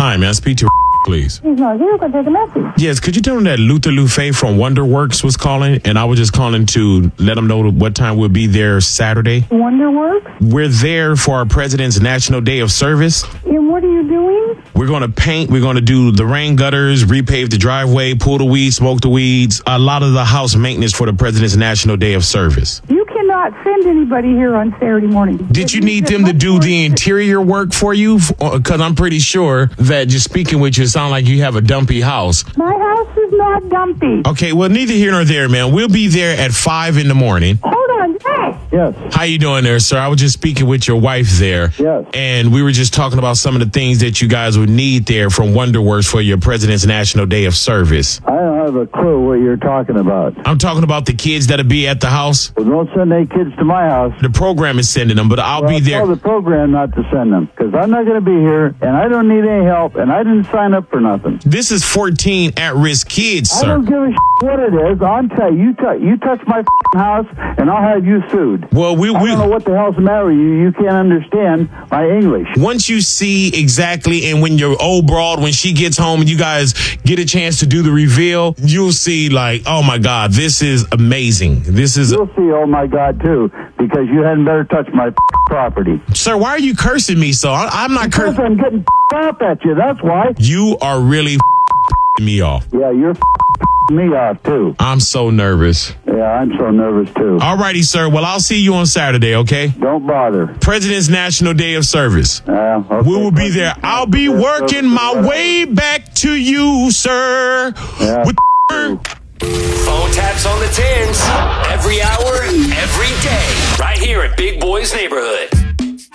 line, man. Speak to please. He's not here. Can take a message. Yes, could you tell him that Luther Lufe from WonderWorks was calling, and I was just calling to let him know what time we'll be there Saturday. WonderWorks? We're there for our President's National Day of Service. And what are you doing? We're going to paint. We're going to do the rain gutters, repave the driveway, pull the weeds, smoke the weeds. A lot of the house maintenance for the President's National Day of Service. You cannot send anybody here on Saturday morning. Did you need them to do the interior work for you? Because I'm pretty sure that just speaking with you, it sounds like you have a dumpy house. My house is not dumpy. Okay, well, neither here nor there, man. We'll be there at 5 in the morning. Hold on, hey. Yes. How you doing there, sir? I was just speaking with your wife there. Yes. And we were just talking about some of the things that you guys would need there from WonderWorks for your President's National Day of Service. I don't have a clue what you're talking about. I'm talking about the kids that'll be at the house. Well, don't send any kids to my house. The program is sending them, but I'll be there. Tell the program not to send them, because I'm not going to be here, and I don't need any help, and I didn't sign up for nothing. This is 14 at-risk kids, sir. I don't give a what it is. I'll tell you, you touch my house, and I'll have you sued. Well, I don't know what the hell's the matter with you. You can't understand my English. Once you see exactly, and when your old broad, when she gets home and you guys get a chance to do the reveal, you'll see like, oh my God, this is amazing. You'll see, oh my God, too, because you hadn't better touch my property. Sir, why are you cursing me so? I'm not cursing. Because I'm getting up at you, that's why. You are really me off. Yeah, you're me off, too. I'm so nervous. Yeah, I'm so nervous, too. All righty, sir. Well, I'll see you on Saturday, okay? Don't bother. President's National Day of Service. Okay. We will be there. I'll be working my way back to you, sir. Yeah. With Phone taps on the tins. Every hour, every day. Right here at Big Boy's Neighborhood.